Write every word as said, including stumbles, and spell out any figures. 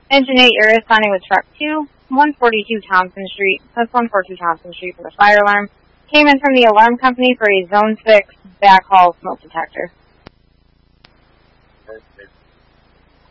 Engine eight, you're responding with truck two, one forty-two Thompson Street. That's one forty-two Thompson Street for the fire alarm. Came in from the alarm company for a zone six backhaul smoke detector. Perfect.